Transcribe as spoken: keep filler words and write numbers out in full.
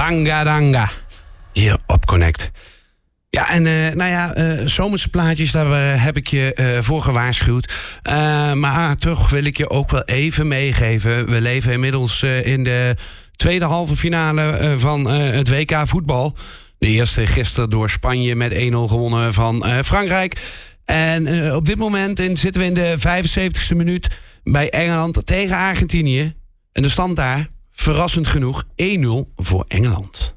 Bangadanga. Hier op Connect. Ja, en uh, nou ja, uh, zomerse plaatjes, daar uh, heb ik je uh, voor gewaarschuwd. Uh, maar toch wil ik je ook wel even meegeven. We leven inmiddels uh, in de tweede halve finale uh, van uh, het W K voetbal. De eerste gisteren door Spanje met één nul gewonnen van uh, Frankrijk. En uh, op dit moment in, zitten we in de vijfenzeventigste minuut bij Engeland tegen Argentinië. En de stand daar, verrassend genoeg, één nul voor Engeland.